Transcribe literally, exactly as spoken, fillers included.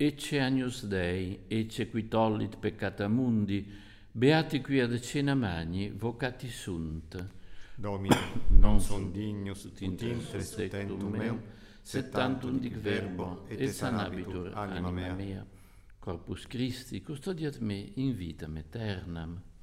ecce agnus Dei, ecce qui tollit peccata mundi, beati qui ad cena magni, vocati sunt. Domine, non son dignus ut intre sustentum meum, sed tantum dic verbo, et sanabitur anima mea. Corpus Christi, custodiat me in vitam aeternam.